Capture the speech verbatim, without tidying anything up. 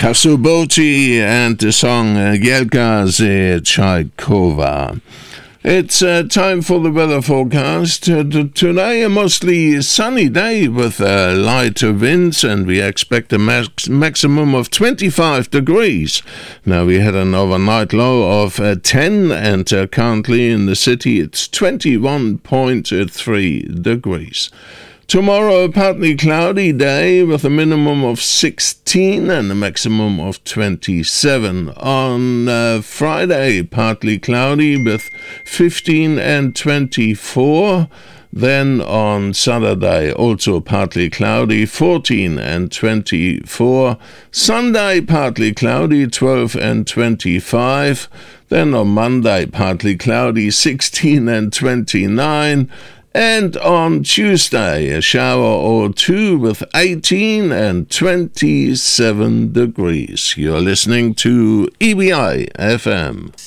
Kasubochi and the song uh, Yelka ze Tchaikova. It's uh, time for the weather forecast. Uh, t- today a mostly sunny day with uh, light winds, and we expect a max- maximum of twenty-five degrees. Now we had an overnight low of uh, ten, and uh, currently in the city it's twenty-one point three degrees. Tomorrow, a partly cloudy day with a minimum of sixteen and a maximum of twenty-seven. On uh, Friday, partly cloudy with fifteen and twenty-four. Then on Saturday, also partly cloudy, fourteen and twenty-four. Sunday, partly cloudy, twelve and twenty-five. Then on Monday, partly cloudy, sixteen and twenty-nine. And on Tuesday, a shower or two with eighteen and twenty-seven degrees. You're listening to E B I F M.